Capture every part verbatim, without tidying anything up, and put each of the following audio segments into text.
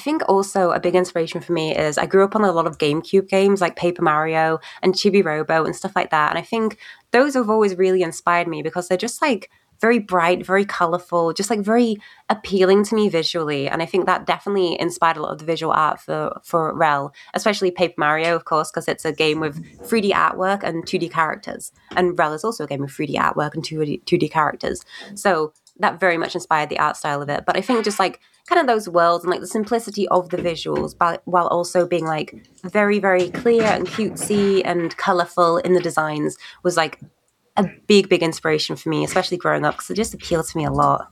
think also a big inspiration for me is I grew up on a lot of GameCube games like Paper Mario and Chibi Robo and stuff like that. And I think those have always really inspired me because they're just like very bright, very colorful, just like very appealing to me visually. And I think that definitely inspired a lot of the visual art for, for Rel, especially Paper Mario, of course, because it's a game with three D artwork and two D characters. And Rel is also a game with three D artwork and two D, two D characters. So that very much inspired the art style of it. But I think just like kind of those worlds and like the simplicity of the visuals, but while also being like very, very clear and cutesy and colorful in the designs was like a big, big inspiration for me, especially growing up, because it just appealed to me a lot.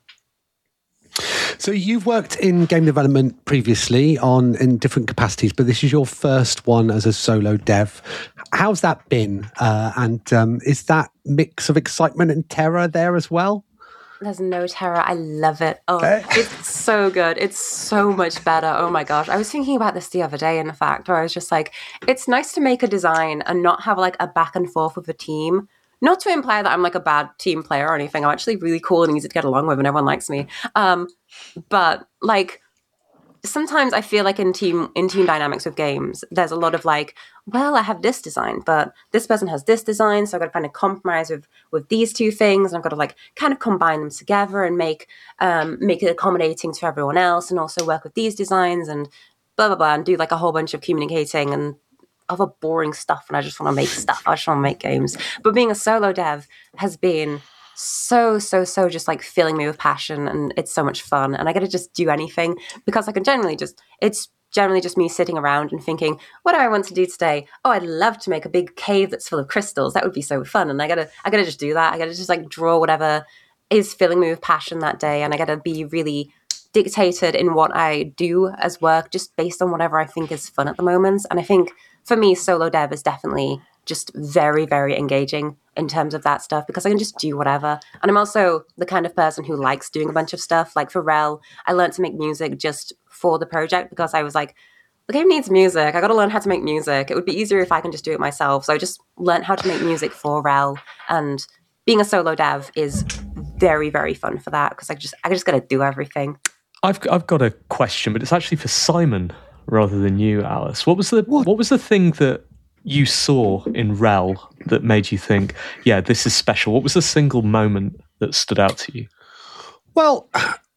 So you've worked in game development previously on in different capacities, but this is your first one as a solo dev. How's that been? Uh, and um, is that mix of excitement and terror there as well? There's no terror. I love it. Oh, it's so good. It's so much better. Oh my gosh. I was thinking about this the other day, in fact, where I was just like, it's nice to make a design and not have like a back and forth with a team. Not to imply that I'm like a bad team player or anything. I'm actually really cool and easy to get along with and everyone likes me. Um, but like sometimes I feel like in team in team dynamics with games, there's a lot of like, well, I have this design, but this person has this design, so I've got to find a compromise with with these two things, and I've got to like kind of combine them together and make um, make it accommodating to everyone else, and also work with these designs and blah blah blah, and do like a whole bunch of communicating and other boring stuff. And I just want to make stuff. I just want to make games. But being a solo dev has been so, so, so just like filling me with passion, and it's so much fun. And I get to just do anything because I can generally just, it's generally just me sitting around and thinking, what do I want to do today? Oh, I'd love to make a big cave that's full of crystals. That would be so fun. And I gotta, I gotta just do that. I gotta just like draw whatever is filling me with passion that day. And I gotta be really dictated in what I do as work, just based on whatever I think is fun at the moment. And I think for me, solo dev is definitely just very, very engaging in terms of that stuff because I can just do whatever. And I'm also the kind of person who likes doing a bunch of stuff. Like for Rel, I learned to make music just for the project because I was like, the game needs music. I got to learn how to make music. It would be easier if I can just do it myself. So I just learned how to make music for Rel. And being a solo dev is very, very fun for that because I just I just got to do everything. I've I've got a question, but it's actually for Simon rather than you, Alice. What was the what, what was the thing that you saw in Rel that made you think, yeah, this is special? What was the single moment that stood out to you? Well,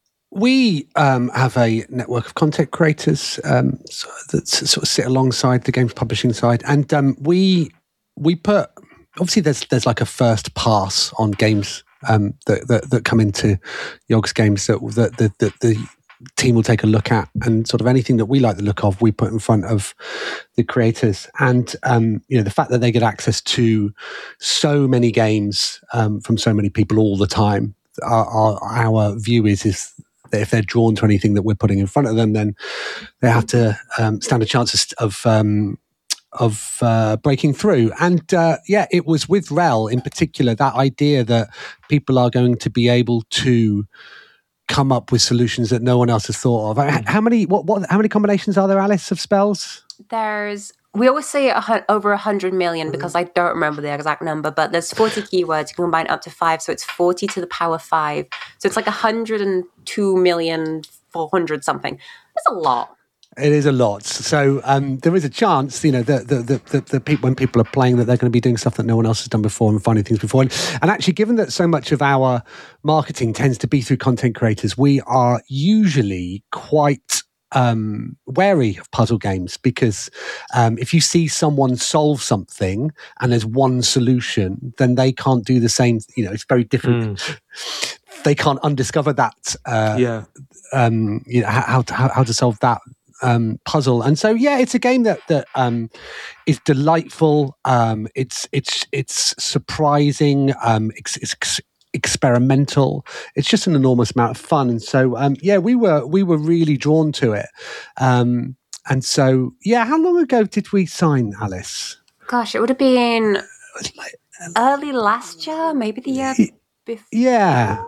we um, have a network of content creators um, so that sort of sit alongside the games publishing side, and um, we we put obviously there's there's like a first pass on games um, that, that that come into Yogs Games that that the, the, the team will take a look at, and sort of anything that we like the look of, we put in front of the creators. And um, you know, the fact that they get access to so many games um, from so many people all the time, our, our, our view is is that if they're drawn to anything that we're putting in front of them, then they have to um, stand a chance of um, of uh, breaking through. And uh, yeah, it was with Rel in particular, that idea that people are going to be able to come up with solutions that no one else has thought of. How many what, what how many combinations are there, Alice, of spells? There's we always say a, over a hundred million because I don't remember the exact number, but there's forty keywords. You can combine up to five, so it's forty to the power five. So it's like a hundred and two million four hundred something. That's a lot. It is a lot. So um, there is a chance, you know, that the, the, the, the people, when people are playing, that they're going to be doing stuff that no one else has done before and finding things before. And, and actually, given that so much of our marketing tends to be through content creators, we are usually quite um, wary of puzzle games because um, if you see someone solve something and there's one solution, then they can't do the same. You know, it's very different. Mm. They can't undiscover that. Uh, yeah. Um, you know, how to, how, how to solve that um puzzle. And so yeah, it's a game that that um is delightful. Um it's it's it's surprising, um it's, it's experimental. It's just an enormous amount of fun. And so um yeah, we were we were really drawn to it. Um and so yeah, how long ago did we sign, Alice? Gosh, it would have been like, early last year, maybe the year before. Yeah.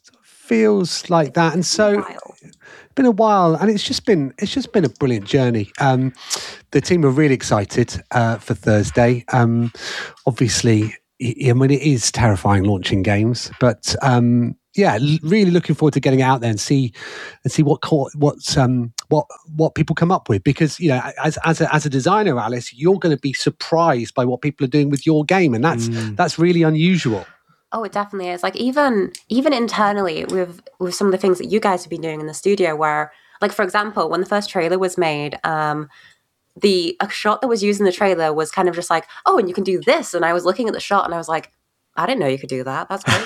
Feels like that. And so been a while, and it's just been it's just been a brilliant journey. Um, the team are really excited uh, for Thursday. Um, obviously, I mean, it is terrifying launching games, but um, yeah, really looking forward to getting out there and see and see what what's um, what what people come up with, because you know, as as a, as a designer, Alice, you're going to be surprised by what people are doing with your game, and that's mm. that's really unusual. Oh, it definitely is. Like even even internally with with some of the things that you guys have been doing in the studio, where, like, for example, when the first trailer was made, um, the a shot that was used in the trailer was kind of just like, oh, and you can do this. And I was looking at the shot and I was like, I didn't know you could do that. That's great.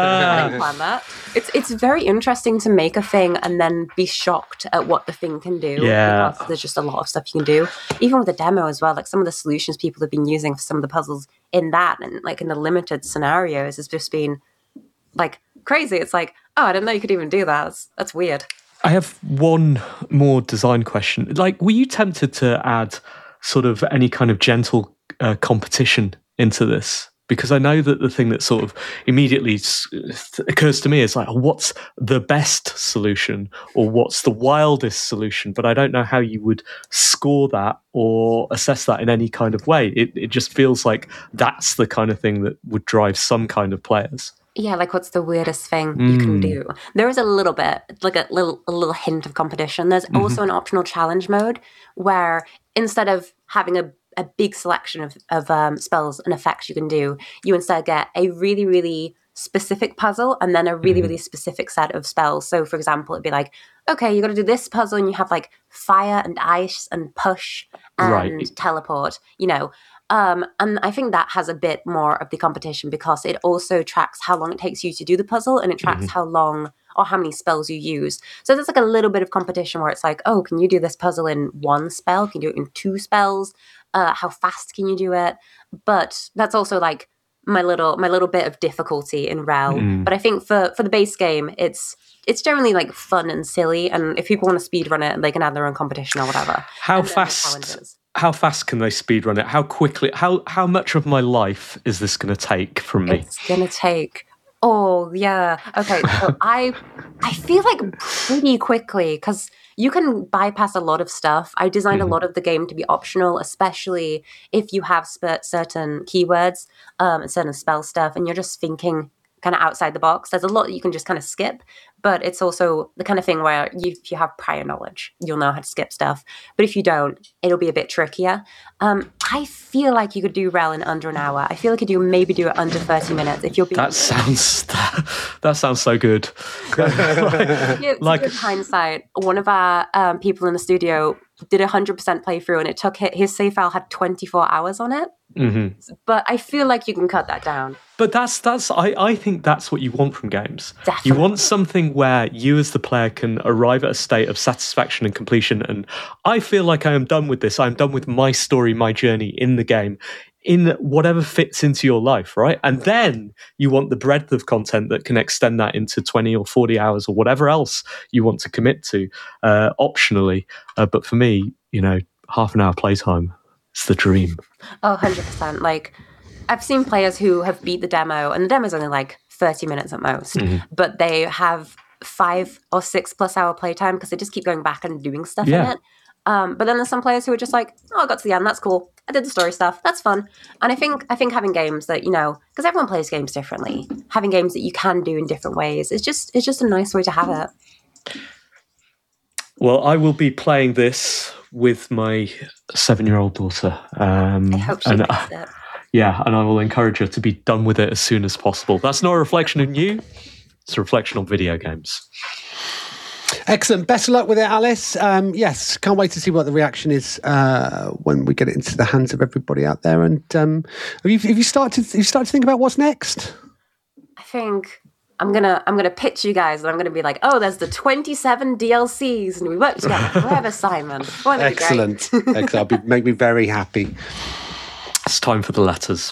I didn't plan that. It's it's very interesting to make a thing and then be shocked at what the thing can do. Yeah. Because there's just a lot of stuff you can do. Even with the demo as well, like some of the solutions people have been using for some of the puzzles in that and like in the limited scenarios has just been like crazy. It's like, oh, I didn't know you could even do that. That's, that's weird. I have one more design question. Like, were you tempted to add sort of any kind of gentle uh, competition into this? Because I know that the thing that sort of immediately occurs to me is like, oh, what's the best solution or what's the wildest solution? But I don't know how you would score that or assess that in any kind of way. It it just feels like that's the kind of thing that would drive some kind of players. Yeah, like what's the weirdest thing mm. you can do? There is a little bit, like a little a little hint of competition. There's mm-hmm. also an optional challenge mode where instead of having a a big selection of, of um, spells and effects you can do, you instead get a really, really specific puzzle and then a really, mm. really specific set of spells. So, for example, it'd be like, okay, you got to do this puzzle and you have like fire and ice and push and right. teleport, you know. Um, and I think that has a bit more of the competition because it also tracks how long it takes you to do the puzzle and it tracks mm-hmm. how long or how many spells you use. So there's like a little bit of competition where it's like, oh, can you do this puzzle in one spell? Can you do it in two spells? Uh, how fast can you do it? But that's also like my little my little bit of difficulty in Rel. Mm. But I think for, for the base game, it's it's generally like fun and silly. And if people want to speedrun it, they can add their own competition or whatever. How fast? How fast can they speedrun it? How quickly? How how much of my life is this going to take from me? It's going to take. Oh yeah. Okay. So I I feel like pretty quickly because you can bypass a lot of stuff. I designed mm-hmm. a lot of the game to be optional, especially if you have sp- certain keywords um, and certain spell stuff, and you're just thinking kind of outside the box. There's a lot that you can just kind of skip, but it's also the kind of thing where you, if you have prior knowledge, you'll know how to skip stuff. But if you don't, it'll be a bit trickier. Um, I feel like you could do Rel in under an hour. I feel like you could do maybe do it under thirty minutes if you're being. That sounds that, that sounds so good. like, yeah, like in hindsight, one of our um, people in the studio did a hundred percent playthrough, and it took his save file had twenty-four hours on it. Mm-hmm. But I feel like you can cut that down. But that's that's I, I think that's what you want from games. Definitely. You want something where you as the player can arrive at a state of satisfaction and completion, and I feel like I am done with this. I'm done with my story, my journey in the game, in whatever fits into your life, right? And then you want the breadth of content that can extend that into twenty or forty hours or whatever else you want to commit to, uh, optionally. Uh, but for me, you know, half an hour playtime. It's the dream. Oh, one hundred percent. Like, I've seen players who have beat the demo, and the demo's only like thirty minutes at most, mm-hmm. but they have five or six plus hour playtime because they just keep going back and doing stuff yeah. in it. Um, but then there's some players who are just like, oh, I got to the end, that's cool. I did the story stuff, that's fun. And I think I think having games that, you know, because everyone plays games differently, having games that you can do in different ways, it's just it's just a nice way to have it. Well, I will be playing this with my seven-year-old daughter. Um, I hope she and, likes uh, it. Yeah, and I will encourage her to be done with it as soon as possible. That's not a reflection on you. It's a reflection on video games. Excellent. Best of luck with it, Alice. Um, yes, can't wait to see what the reaction is uh, when we get it into the hands of everybody out there. And um, have, you, have you started? Have you started to think about what's next? I think I'm gonna I'm gonna pitch you guys, and I'm gonna be like, oh, there's the twenty-seven D L Cs, and we work together forever, Simon. Boy, Excellent. Excellent. That'll be, make me very happy. It's time for the letters.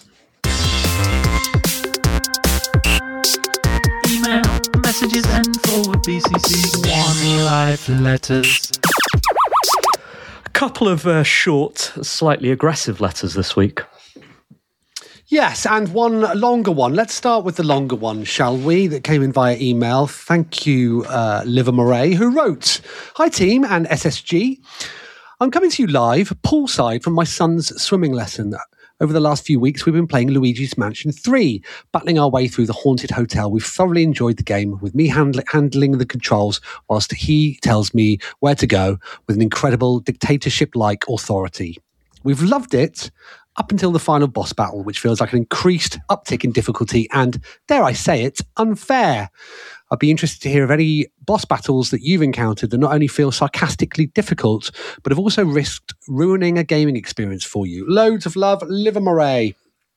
Email, messages, and forward B C C One Life letters. A couple of uh, short, slightly aggressive letters this week. Yes, and one longer one. Let's start with the longer one, shall we? That came in via email. Thank you, uh, Liver Murray, who wrote, "Hi team and S S G. I'm coming to you live poolside from my son's swimming lesson. Over the last few weeks, we've been playing Luigi's Mansion three, battling our way through the haunted hotel. We've thoroughly enjoyed the game, with me handl- handling the controls whilst he tells me where to go with an incredible dictatorship-like authority. We've loved it up until the final boss battle, which feels like an increased uptick in difficulty and, dare I say it, unfair. I'd be interested to hear of any boss battles that you've encountered that not only feel sarcastically difficult, but have also risked ruining a gaming experience for you. Loads of love, Liver Murray.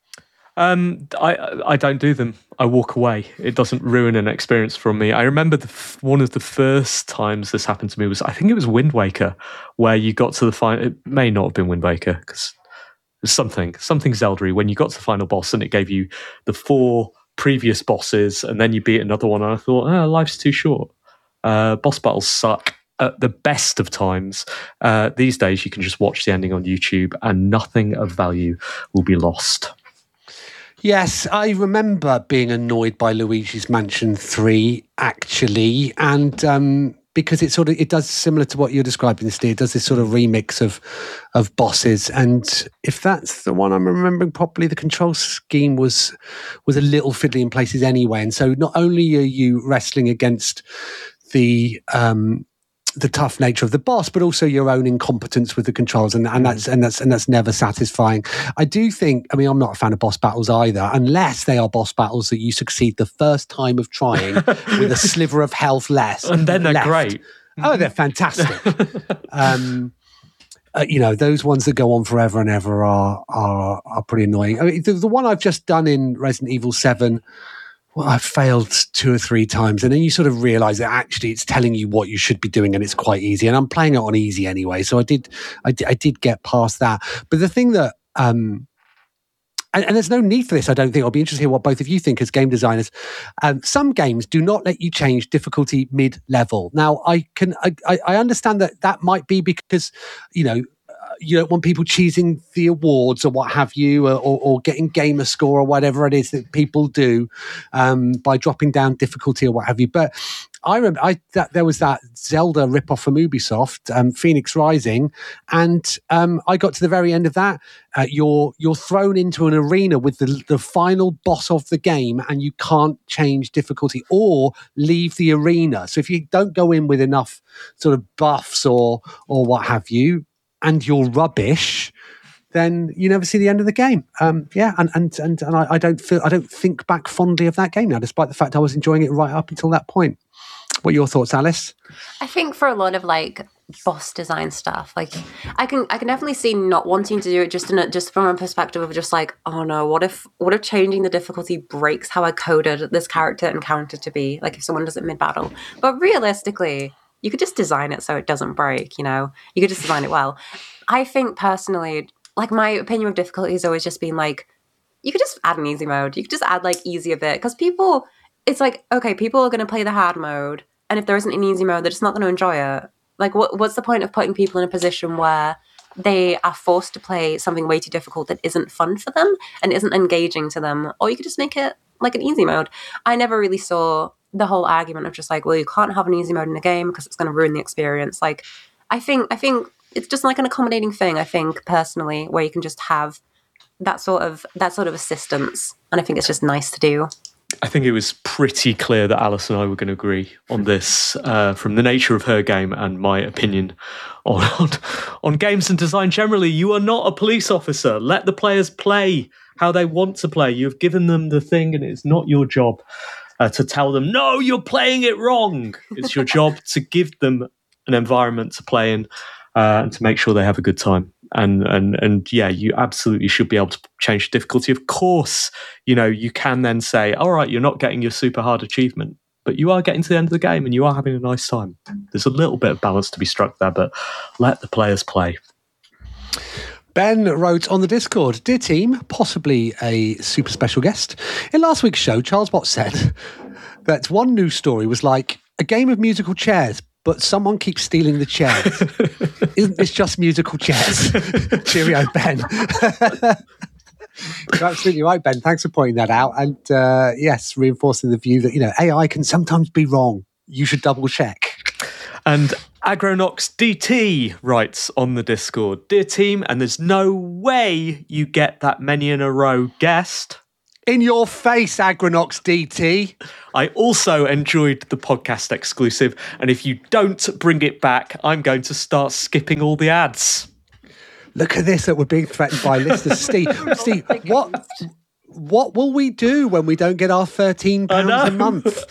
Um, I I don't do them. I walk away. It doesn't ruin an experience for me. I remember the, one of the first times this happened to me was, I think it was Wind Waker, where you got to the final. It may not have been Wind Waker because something something Zelda-y, when you got to the final boss and it gave you the four previous bosses, and then you beat another one, and I thought, oh, life's too short. Uh, boss battles suck at the best of times. Uh, these days, you can just watch the ending on YouTube, and nothing of value will be lost. Yes, I remember being annoyed by Luigi's Mansion three, actually, and um, because it sort of it does similar to what you're describing, Steve. It does this sort of remix of of bosses, and if that's the one I'm remembering properly, the control scheme was was a little fiddly in places anyway. And so, not only are you wrestling against the um, the tough nature of the boss, but also your own incompetence with the controls, and, and that's and that's and that's never satisfying. I do think, I mean, I'm not a fan of boss battles either, unless they are boss battles that you succeed the first time of trying with a sliver of health less, and then they're left. great. Oh, they're fantastic. um, uh, you know, those ones that go on forever and ever are are are pretty annoying. I mean, the, the one I've just done in Resident Evil seven. Well, I've failed two or three times, and then you sort of realise that actually it's telling you what you should be doing, and it's quite easy. And I'm playing it on easy anyway, so I did, I did, I did get past that. But the thing that, um, and, and there's no need for this, I don't think. I'll be interested to hear what both of you think as game designers. Um, some games do not let you change difficulty mid-level. Now, I can, I, I understand that that might be because, you know, you don't want people cheating the awards or what have you, or, or getting gamer score or whatever it is that people do um, by dropping down difficulty or what have you. But I remember I, that there was that Zelda ripoff from Ubisoft, um, Phoenix Rising, and um, I got to the very end of that. Uh, you're you're thrown into an arena with the the final boss of the game, and you can't change difficulty or leave the arena. So if you don't go in with enough sort of buffs or or what have you, and you're rubbish, then you never see the end of the game. Um, yeah, and and and, and I, I don't feel I don't think back fondly of that game now, despite the fact I was enjoying it right up until that point. What are your thoughts, Alice? I think for a lot of like boss design stuff, like I can I can definitely see not wanting to do it just in a, just from a perspective of just like, oh no, what if what if changing the difficulty breaks how I coded this character encounter to be? Like if someone does it mid battle, but realistically, you could just design it so it doesn't break, you know? You could just design it well. I think personally, like my opinion of difficulty has always just been like, you could just add an easy mode. You could just add like easy a bit. Because people, it's like, okay, people are going to play the hard mode. And if there isn't an easy mode, they're just not going to enjoy it. Like what, what's the point of putting people in a position where they are forced to play something way too difficult that isn't fun for them and isn't engaging to them? Or you could just make it like an easy mode. I never really saw the whole argument of just like, well, you can't have an easy mode in a game because it's going to ruin the experience. Like, I think, I think it's just like an accommodating thing. I think personally, where you can just have that sort of that sort of assistance, and I think it's just nice to do. I think it was pretty clear that Alice and I were going to agree on this, uh, from the nature of her game and my opinion on, on on games and design generally. You are not a police officer. Let the players play how they want to play. You've given them the thing, and it's not your job Uh, to tell them, no, you're playing it wrong. It's your job to give them an environment to play in uh, and to make sure they have a good time. And and and yeah, you absolutely should be able to change difficulty. Of course, you know, you can then say, all right, you're not getting your super hard achievement, but you are getting to the end of the game and you are having a nice time. There's a little bit of balance to be struck there, but let the players play. Ben wrote on the Discord, dear team, possibly a super special guest. In last week's show, Charles Bott said that one news story was like a game of musical chairs, but someone keeps stealing the chairs. Isn't this just musical chairs? Cheerio, Ben. You're absolutely right, Ben. Thanks for pointing that out. And uh, yes, reinforcing the view that, you know, A I can sometimes be wrong. You should double check. And Agronox D T writes on the Discord, "Dear team, and there's no way you get that many in a row guessed. In your face, Agronox D T. I also enjoyed the podcast exclusive, and if you don't bring it back, I'm going to start skipping all the ads." Look at this, that we're being threatened by listeners. Steve, Steve, what what will we do when we don't get our thirteen pounds a month?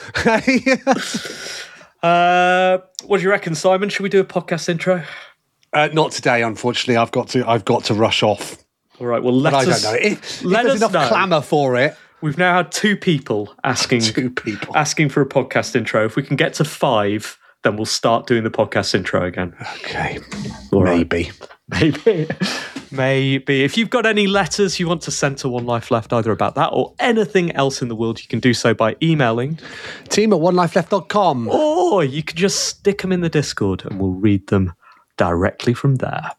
uh, what do you reckon, Simon? Should we do a podcast intro? Uh, not today, unfortunately. I've got to I've got to rush off. All right, well, let but us I don't know. If, let if us there's enough know. clamour for it. We've now had two people asking two people asking for a podcast intro. If we can get to five, then we'll start doing the podcast intro again. Okay. All Maybe. Right. Maybe. Maybe. If you've got any letters you want to send to One Life Left, either about that or anything else in the world, you can do so by emailing team at one life left dot com. Or you can just stick them in the Discord and we'll read them directly from there.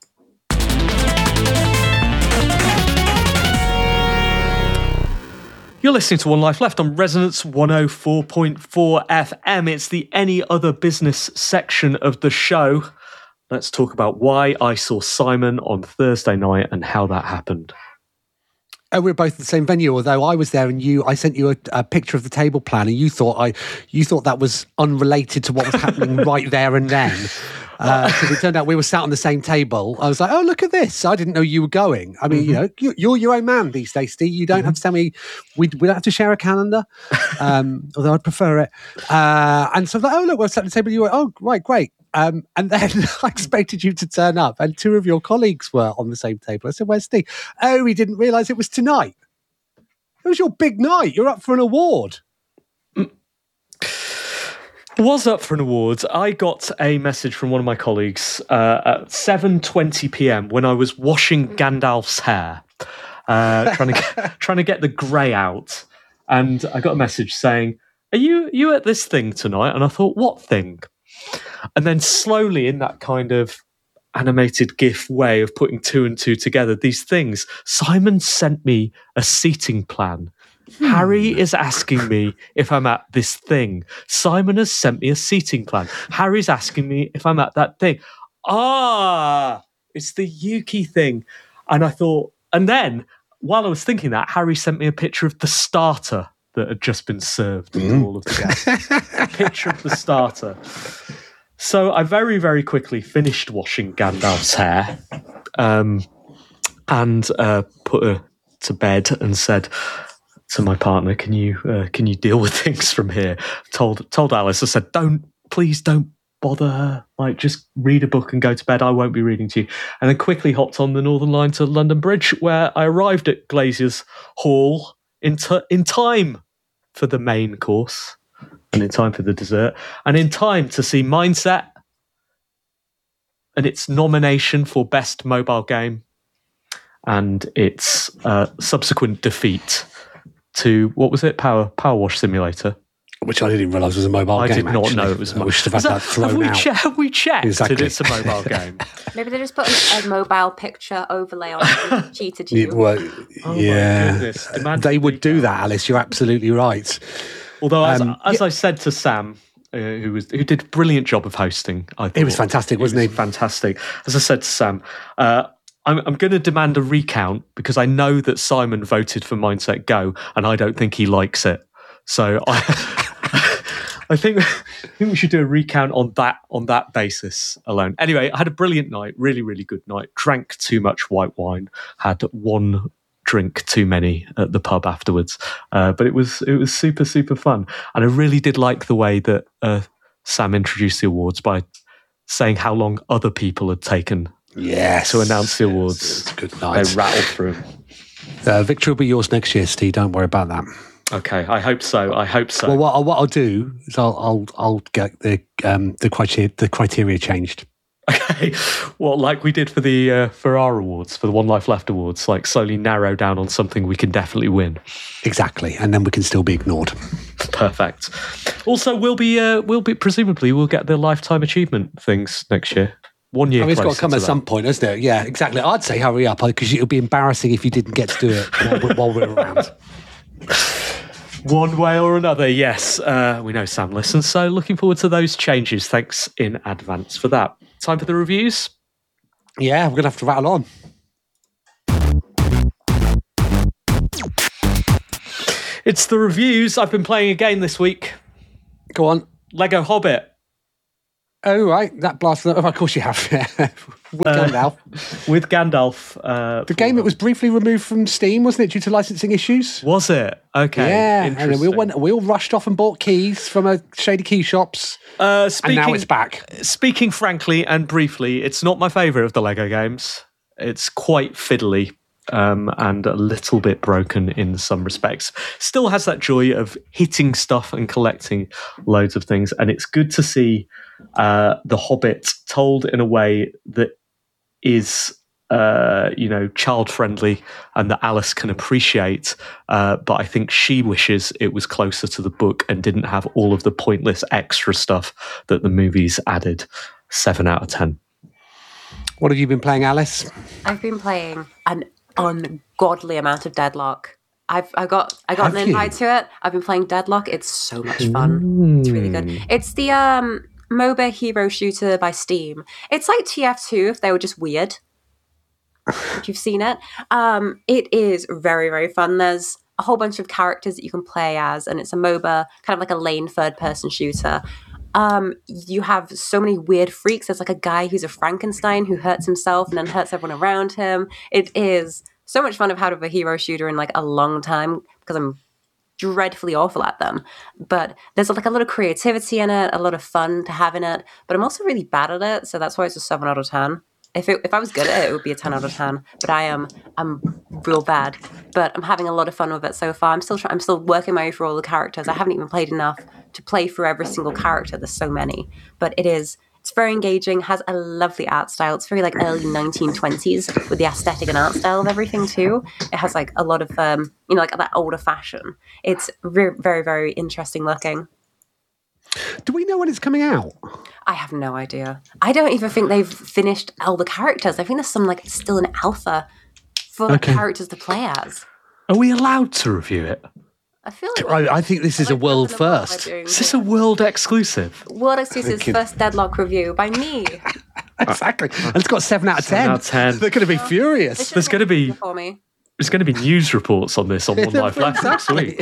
You're listening to One Life Left on Resonance one oh four point four F M. It's the Any Other Business section of the show. Let's talk about why I saw Simon on Thursday night and how that happened. Oh, we were both at the same venue, although I was there and you, I sent you a, a picture of the table plan and you thought I, you thought that was unrelated to what was happening right there and then. Because uh, it turned out we were sat on the same table. I was like, oh, look at this. I didn't know you were going. I mean, mm-hmm. you know, you, you're your own man these days, Steve. You don't mm-hmm. have to tell me, we, we don't have to share a calendar, um, although I'd prefer it. Uh, and so I was like, oh, look, we're sat at the table. You were, oh, right, great. Um, and then I expected you to turn up and two of your colleagues were on the same table. I said, where's Steve? Oh, he didn't realise it was tonight. It was your big night. You're up for an award. Mm. Was up for an award. I got a message from one of my colleagues uh, at seven twenty p.m. when I was washing Gandalf's hair, uh, trying to get, trying to get the grey out. And I got a message saying, are you, you at this thing tonight? And I thought, what thing? And then slowly, in that kind of animated GIF way of putting two and two together, these things, Simon sent me a seating plan. Hmm. Harry is asking me if I'm at this thing. Simon has sent me a seating plan. Harry's asking me if I'm at that thing. Ah, it's the Yuki thing. And I thought, and then while I was thinking that, Harry sent me a picture of the starter that had just been served mm. to all of the guests. A picture of the starter. So I very, very quickly finished washing Gandalf's hair um, and uh, put her to bed and said to my partner, can you uh, can you deal with things from here? Told told Alice, I said, don't, please don't bother her. Like, just read a book and go to bed. I won't be reading to you. And then quickly hopped on the Northern Line to London Bridge, where I arrived at Glazier's Hall in, t- in time for the main course and in time for the dessert and in time to see Mindset and its nomination for Best Mobile Game and its uh, subsequent defeat to, what was it? Power Power Wash Simulator. Which I didn't realise was a mobile I game. I did not actually. know it was a mobile game. Have, that, have, we che- have we checked exactly. that it's a mobile game? Maybe they just put a, a mobile picture overlay on it and cheated you. Yeah, well, oh yeah. They would do that, Alice. You're absolutely right. Although, as, um, as yeah. I said to Sam, uh, who was who did a brilliant job of hosting, I thought. It was fantastic, wasn't it? it? Was fantastic. As I said to Sam, uh, I'm, I'm going to demand a recount because I know that Simon voted for Mindset Go and I don't think he likes it. So I... I think, I think we should do a recount on that on that basis alone. Anyway, I had a brilliant night, really, really good night. Drank too much white wine, had one drink too many at the pub afterwards, uh, but it was it was super super fun, and I really did like the way that uh, Sam introduced the awards by saying how long other people had taken yes. to announce the awards. It's a good night. They rattled through. Uh, victory will be yours next year, Steve. Don't worry about that. Okay, I hope so. I hope so. Well, what, I'll, what I'll do is I'll I'll, I'll get the um, the criteria the criteria changed. Okay, well, like we did for the uh, for our awards, for the One Life Left awards, like slowly narrow down on something we can definitely win. Exactly, and then we can still be ignored. Perfect. Also, we'll be uh, we'll be presumably we'll get the lifetime achievement things next year. One year. I mean, it's got to come to at that. some point, isn't it? Yeah, exactly. I'd say hurry up because it would be embarrassing if you didn't get to do it while, while we're around. One way or another, yes. Uh, we know Sam listens, so looking forward to those changes. Thanks in advance for that. Time for the reviews? Yeah, we're going to have to rattle on. It's the reviews. I've been playing a game this week. Go on. Lego Hobbit. Oh, right. That blasted. Of course you have. With Uh, Gandalf. With Gandalf. Uh, The game that was briefly removed from Steam, wasn't it, due to licensing issues? Was it? Okay. Yeah, and then we all, interesting. went, we all rushed off and bought keys from a shady key shops, Uh, and speaking, now it's back. Speaking frankly and briefly, it's not my favourite of the Lego games. It's quite fiddly um, and a little bit broken in some respects. Still has that joy of hitting stuff and collecting loads of things, and it's good to see uh, The Hobbit told in a way that is uh, you know, child-friendly and that Alice can appreciate, uh, but I think she wishes it was closer to the book and didn't have all of the pointless extra stuff that the movies added. Seven out of ten. What have you been playing, Alice? I've been playing an ungodly amount of Deadlock. I've I got I got Have an you? invite to it. I've been playing Deadlock. It's so much fun. It's really good. It's the um MOBA hero shooter by Steam. It's like T F two if they were just weird. If you've seen it, um, it is very very fun. There's a whole bunch of characters that you can play as, and it's a MOBA, kind of like a lane third person shooter. Um, you have so many weird freaks. There's like a guy who's a Frankenstein who hurts himself and then hurts everyone around him. It is so much fun. I've had a hero shooter in like a long time because I'm dreadfully awful at them. But there's like a lot of creativity in it, a lot of fun to have in it. But I'm also really bad at it, so that's why it's a seven out of ten. If it, if I was good at it, it would be a ten out of ten. But I am I'm real bad. But I'm having a lot of fun with it so far. I'm still trying. I'm still working my way through all the characters. I haven't even played enough to play through every single character. There's so many. But it is. It's very engaging. Has a lovely art style. It's very like early nineteen twenties with the aesthetic and art style of everything too. It has like a lot of um you know like that older fashion. It's very very very interesting looking. Do we know when it's coming out? I have no idea. I don't even think they've finished all the characters. I think there's some like still an alpha for the Okay. characters to play as. Are we allowed to review it? I feel like I, I think this is a like world nothing about first. by doing Is this a world exclusive? World Exclusive's Thinking- first Deadlock review by me. Exactly. And it's got seven out of ten. Seven out of ten. They're going to be furious. There's gonna be- for me. There's going to be news reports on this on One Life Left next week.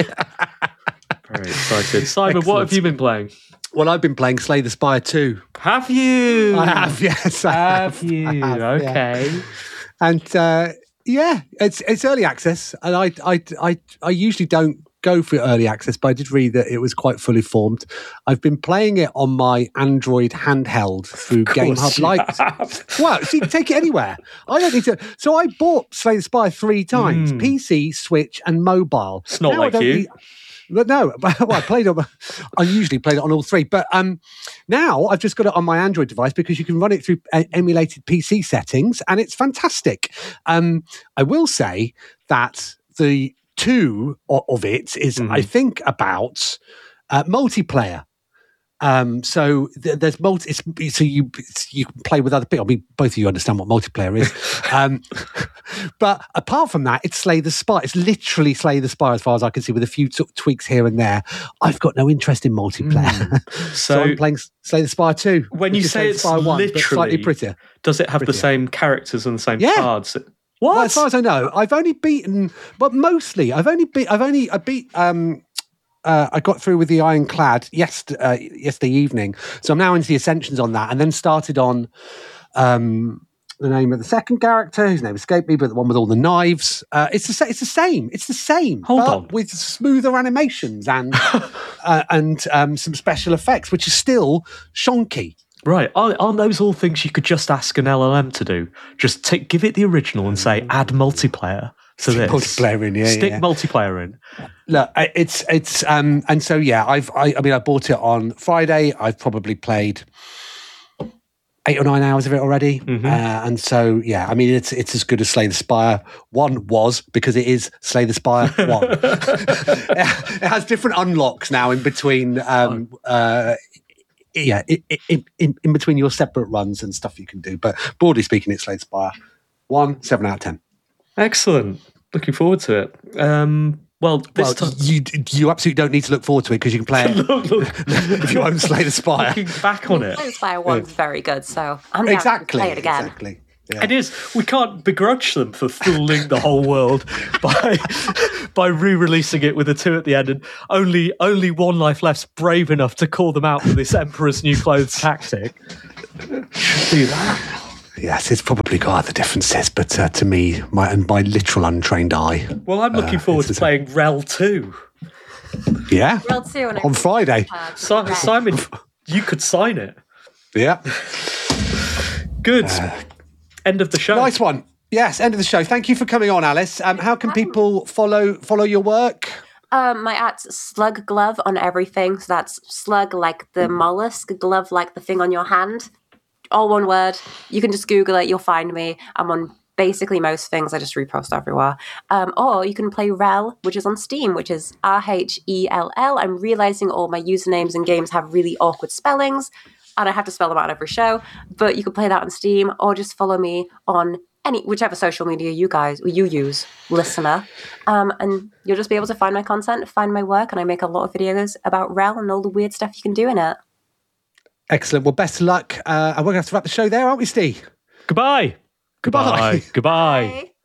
Very excited. Simon, what have you been playing? Well, I've been playing Slay the Spire two. Have you? I have, yes. I Have you? I have, yeah. Okay. And uh, yeah, it's it's early access, and I I I I usually don't go for early access, but I did read that it was quite fully formed. I've been playing it on my Android handheld through Game Hub you Lite. have. Well, so you can take it anywhere. I don't need to. So I bought Slay the Spire three times: Mm. P C, Switch, and mobile. It's not Now I like don't you. need- But no, well, I played on. I usually played it on all three, but um, now I've just got it on my Android device because you can run it through uh, emulated P C settings, and it's fantastic. Um, I will say that the two o- of it is, Mhm. I think, about uh, multiplayer. Um, so th- there's multi. It's, so you it's, you can play with other people. I mean, both of you understand what multiplayer is. Um, but apart from that, it's Slay the Spire. It's literally Slay the Spire, as far as I can see, with a few t- tweaks here and there. I've got no interest in multiplayer, so, So, I'm playing S- Slay the Spire two. when which you is say Slay the it's Spire one, but slightly literally- prettier. does it have the Prettier. same characters and the same Yeah. cards? What? Well, as far as I know, I've only beaten, but mostly I've only beat. I've only I beat. Um, uh, I got through with the Ironclad yesterday, uh, yesterday evening, so I'm now into the Ascensions on that, and then started on um, the name of the second character, whose name escaped me, but the one with all the knives. Uh, it's the sa- it's the same. It's the same. Hold but on. with smoother animations and uh, and um, some special effects, which is still shonky. Right. Aren't, aren't those all things you could just ask an L L M to do? Just take, give it the original and say, add multiplayer to Stick this. multiplayer in, yeah, Stick yeah. multiplayer in. Look, I- it's it's um and so yeah, I've I, I mean I bought it on Friday. I've probably played eight or nine hours of it already, Mhm. uh, and so yeah, I mean it's it's as good as Slay the Spire one was, because it is Slay the Spire one. It has different unlocks now in between. Um, uh, yeah, i- i- in, in, in between your separate runs and stuff you can do, but broadly speaking, it's Slay the Spire one, seven out of ten. Excellent. Looking forward to it. Um, Well, this well, time, you you absolutely don't need to look forward to it because you can play it look, look, if you own Slay the Spire. looking back on it, Slay the Spire one's very good, so I'm down Exactly. to play it again. Exactly. Yeah. it is. We can't begrudge them for fooling the whole world by by re-releasing it with a two at the end, and only only One Life Left's brave enough to call them out for this Emperor's New Clothes tactic. Should do that. Yes, it's probably got other differences, but uh, to me, my and my literal untrained eye. Well, I'm looking Uh, forward to it's- playing Rel two. Yeah, Rel two and on Friday. Si- Simon, you could sign it. Yeah, Good. End of the show. nice one. Yes, end of the show. Thank you for coming on, Alice. Um, how can people follow follow your work? Um, my at's Slug Glove on everything. So that's slug like the mollusk, glove like the thing on your hand. All one word. You can just Google it. You'll find me. I'm on basically most things. I just repost everywhere. Um, or you can play Rel, which is on Steam, which is R H E L L. I'm realizing all my usernames and games have really awkward spellings, and I have to spell them out every show. But you can play that on Steam, or just follow me on any whichever social media you guys you use, listener, um, and you'll just be able to find my content, find my work, and I make a lot of videos about Rel and all the weird stuff you can do in it. Excellent. Well, best of luck. Uh, and we're going to have to wrap the show there, aren't we, Steve? Goodbye. Goodbye. Goodbye. Bye.